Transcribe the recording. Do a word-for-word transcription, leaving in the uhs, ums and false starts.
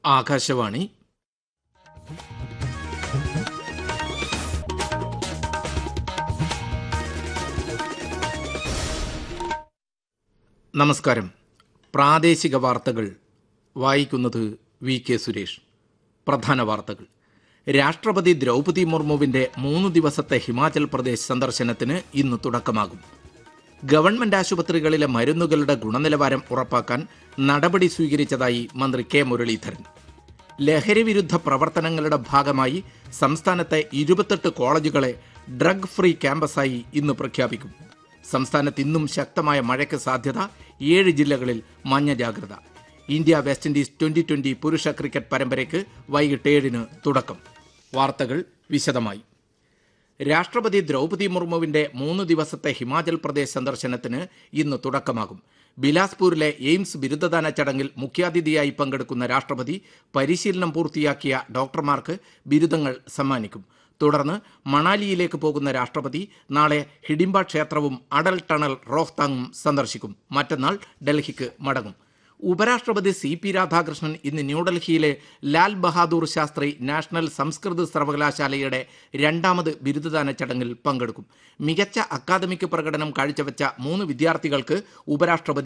ആകാശവാണി. നമസ്കാരം. പ്രാദേശിക വാർത്തകൾ വായിക്കുന്നത് വി കെ സുരേഷ്. പ്രധാന വാർത്തകൾ. രാഷ്ട്രപതി ദ്രൗപദി മുർമുവിന്റെ മൂന്ന് ദിവസത്തെ ഹിമാചൽ പ്രദേശ് സന്ദർശനത്തിന് ഇന്ന് തുടക്കമാകും. ഗവൺമെന്റ് ആശുപത്രികളിലെ മരുന്നുകളുടെ ഗുണനിലവാരം ഉറപ്പാക്കാൻ നടപടി സ്വീകരിച്ചതായി മന്ത്രി കെ മുരളീധരൻ. ലഹരി വിരുദ്ധ പ്രവർത്തനങ്ങളുടെ ഭാഗമായി സംസ്ഥാനത്തെ ഇരുപത്തെട്ട് കോളേജുകളെ ഡ്രഗ് ഫ്രീ ക്യാമ്പസായി ഇന്ന് പ്രഖ്യാപിക്കും. സംസ്ഥാനത്ത് ഇന്നും ശക്തമായ മഴയ്ക്ക് സാധ്യത. ഏഴ് ജില്ലകളിൽ മഞ്ഞ ജാഗ്രത. India west Indies twenty twenty പുരുഷ ക്രിക്കറ്റ് പരമ്പരയ്ക്ക് വൈകിട്ട് ഏഴിന് തുടക്കം. വാർത്തകൾ വിശദമായി. രാഷ്ട്രപതി ദ്രൗപദി മുർമുവിന്റെ മൂന്ന് ദിവസത്തെ ഹിമാചൽ പ്രദേശ് സന്ദർശനത്തിന് ഇന്ന് തുടക്കമാകും. ബിലാസ്പൂരിലെ എയിംസ് ബിരുദദാന ചടങ്ങിൽ മുഖ്യാതിഥിയായി പങ്കെടുക്കുന്ന രാഷ്ട്രപതി പരിശീലനം പൂർത്തിയാക്കിയ ഡോക്ടർമാർക്ക് ബിരുദങ്ങൾ സമ്മാനിക്കും. തുടർന്ന് മണാലിയിലേക്ക് പോകുന്ന രാഷ്ട്രപതി നാളെ ഹിഡിംബ ക്ഷേത്രവും അടൽ ടണൽ റോഹ്താങ്ങും സന്ദർശിക്കും. മറ്റന്നാൾ ഡൽഹിക്ക് മടങ്ങും. ഉപരാഷ്ട്രപതി സി പി രാധാകൃഷ്ണൻ ഇന്ന് ന്യൂഡൽഹിയിലെ ലാൽ ബഹാദൂർ ശാസ്ത്രി നാഷണൽ സംസ്കൃത സർവകലാശാലയുടെ രണ്ടാമത് ബിരുദദാന ചടങ്ങിൽ പങ്കെടുക്കും. മികച്ച അക്കാദമിക് പ്രകടനം കാഴ്ചവെച്ച മൂന്ന് വിദ്യാർത്ഥികൾക്ക് ഉപരാഷ്ട്രപതി